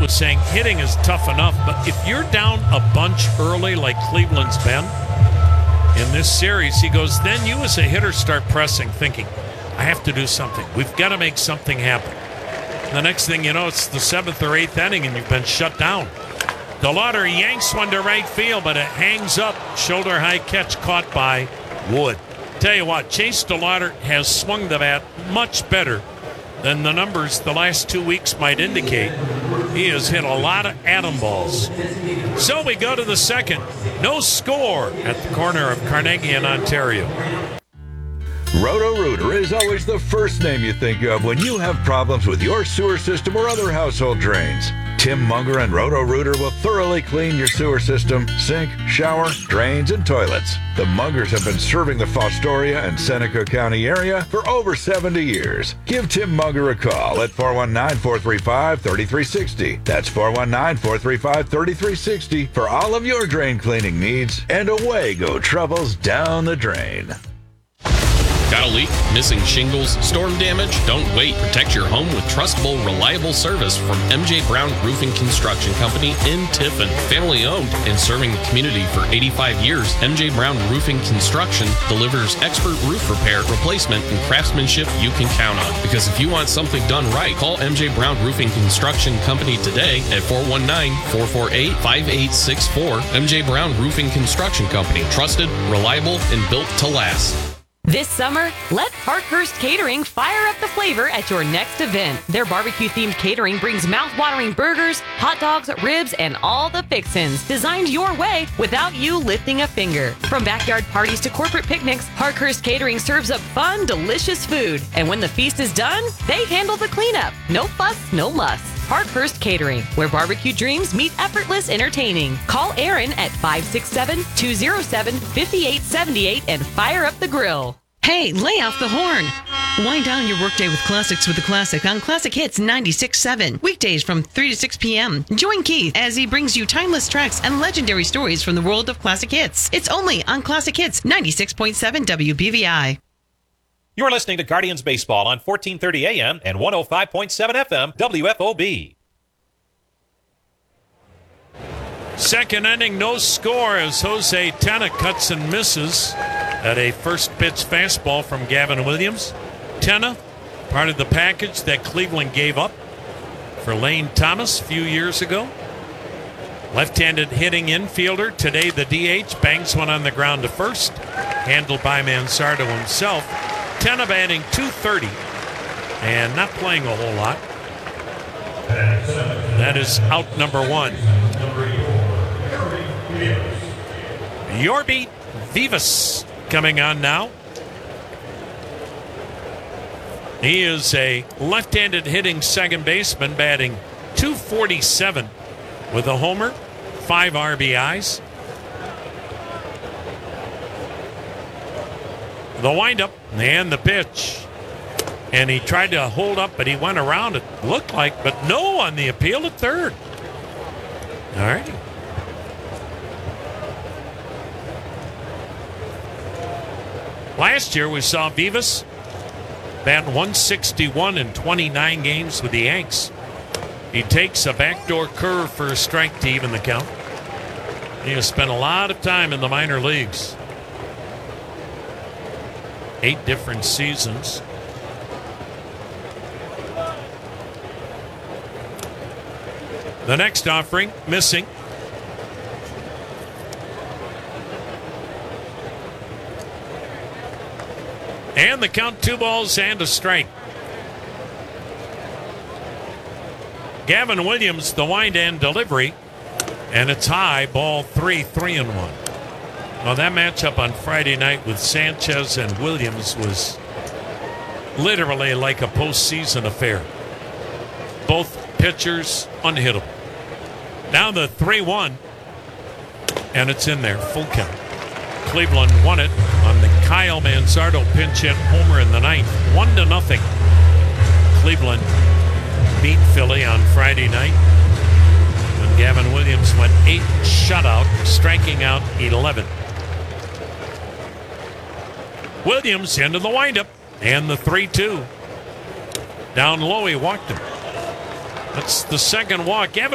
was saying hitting is tough enough, but if you're down a bunch early like Cleveland's been in this series, he goes, then you as a hitter start pressing, thinking, I have to do something. We've got to make something happen. The next thing you know, it's the 7th or 8th inning and you've been shut down. DeLauder yanks one to right field, but it hangs up. Shoulder high catch caught by Wood. Tell you what, Chase DeLauder has swung the bat much better than the numbers the last 2 weeks might indicate. He has hit a lot of atom balls. So we go to the second. No score at the corner of Carnegie and Ontario. Roto-Rooter is always the first name you think of when you have problems with your sewer system or other household drains. Tim Munger and Roto-Rooter will thoroughly clean your sewer system, sink, shower, drains, and toilets. The Mungers have been serving the Fostoria and Seneca County area for over 70 years. Give Tim Munger a call at 419-435-3360. That's 419-435-3360 for all of your drain cleaning needs, and away go troubles down the drain. Got a leak? Missing shingles? Storm damage? Don't wait. Protect your home with trustable, reliable service from MJ Brown Roofing Construction Company in Tiffin. Family owned and serving the community for 85 years, MJ Brown Roofing Construction delivers expert roof repair, replacement, and craftsmanship you can count on. Because if you want something done right, call MJ Brown Roofing Construction Company today at 419-448-5864. MJ Brown Roofing Construction Company. Trusted, reliable, and built to last. This summer, let Parkhurst Catering fire up the flavor at your next event. Their barbecue-themed catering brings mouth-watering burgers, hot dogs, ribs, and all the fixins designed your way without you lifting a finger. From backyard parties to corporate picnics, Parkhurst Catering serves up fun, delicious food. And when the feast is done, they handle the cleanup. No fuss, no muss. Parkhurst Catering, where barbecue dreams meet effortless entertaining. Call Aaron at 567-207-5878 and fire up the grill. Hey, lay off the horn. Wind down your workday with classics with the Classic on Classic Hits 96.7. Weekdays from 3 to 6 p.m. Join Keith as he brings you timeless tracks and legendary stories from the world of classic hits. It's only on Classic Hits 96.7 WBVI. You're listening to Guardians Baseball on 1430 AM and 105.7 FM WFOB. Second inning, no score as Jose Tena cuts and misses at a first pitch fastball from Gavin Williams. Tena, part of the package that Cleveland gave up for Lane Thomas a few years ago. Left-handed hitting infielder. Today the DH bangs one on the ground to first, handled by Mansardo himself. Tena batting .230 and not playing a whole lot. That is out number one. Yorby Vivas coming on now. He is a left-handed hitting second baseman batting .247 with a homer, 5 RBIs. The windup and the pitch. And he tried to hold up, but he went around it, looked like, but no on the appeal at third. All right. Last year we saw Vivas bat 161 in 29 games with the Yanks. He takes a backdoor curve for a strike to even the count. He has spent a lot of time in the minor leagues. 8 different seasons. The next offering, missing. And the count, 2 balls and a strike. Gavin Williams, the wind and delivery. And it's high, ball 3, 3-1. Well, that matchup on Friday night with Sanchez and Williams was literally like a postseason affair. Both pitchers unhittable. Now the 3-1, and it's in there, full count. Cleveland won it on the Kyle Mansardo pinch hit homer in the 9th, 1-0. Cleveland beat Philly on Friday night when Gavin Williams went 8 shutout, striking out 11. Williams into the windup and the 3-2. Down low, he walked him. That's the second walk. Gavin